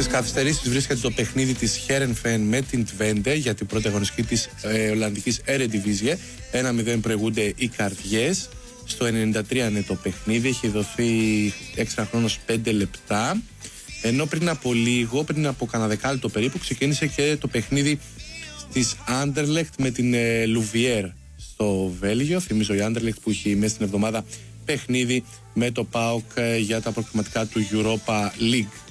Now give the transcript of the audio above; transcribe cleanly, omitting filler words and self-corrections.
καθυστερήσεις βρίσκεται το παιχνίδι της Χέρενφεν με την Twente για την πρώτη αγωνιστική της Ολλανδικής Eredivisie. 1-0 προηγούνται οι καρδιές. Στο 93 είναι το παιχνίδι, έχει δοθεί έξτρα χρόνος 5 λεπτά. Ενώ πριν από λίγο, πριν από κανένα δεκάλεπτο περίπου, ξεκίνησε και το παιχνίδι της Anderlecht με την Λουβιέρ στο Βέλγιο. Θυμίζω η Anderlecht που έχει μέσα στην εβδομάδα παιχνίδι με το ΠΑΟΚ για τα προκριματικά του Europa League.